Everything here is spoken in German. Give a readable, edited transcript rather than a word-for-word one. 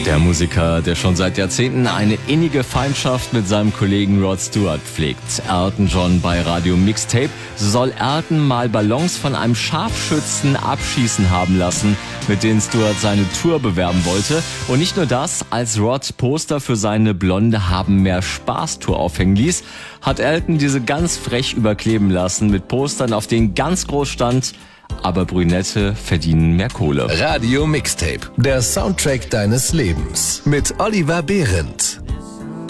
Der Musiker, der schon seit Jahrzehnten eine innige Feindschaft mit seinem Kollegen Rod Stewart pflegt. Elton John bei Radio Mixtape. So soll Elton mal Ballons von einem Scharfschützen abschießen haben lassen, mit denen Stewart seine Tour bewerben wollte. Und nicht nur das, als Rod Poster für seine Blonde haben mehr Spaß-Tour aufhängen ließ, hat Elton diese ganz frech überkleben lassen mit Postern, auf denen ganz groß stand: aber Brünette verdienen mehr Kohle. Radio Mixtape, der Soundtrack deines Lebens. Mit Oliver Behrendt.